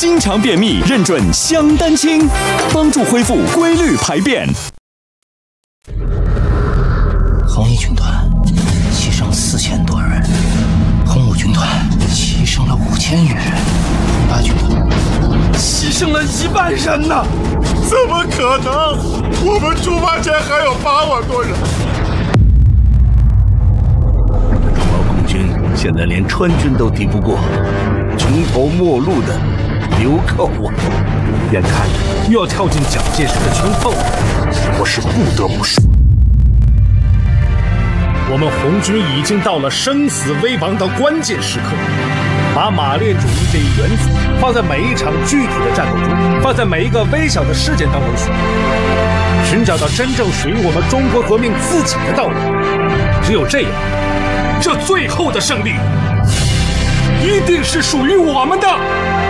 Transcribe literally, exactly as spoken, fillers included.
经常便秘，认准香丹清，帮助恢复规律排便。 红衣军团牺牲四千多人，红五军团牺牲了五千余人，红八军团牺牲了一万人呢！ 怎么可能？我们出发前还有八万多人。 毛共军现在连川军都敌不过，穷途末路的流寇啊！ 眼看着又要跳进蒋介石的圈套了，我是不得不说，我们红军已经到了生死危亡的关键时刻。把马列主义这一原则放在每一场具体的战斗中，放在每一个微小的事件当中去，寻找到真正属于我们中国革命自己的道路。只有这样，这最后的胜利一定是属于我们的。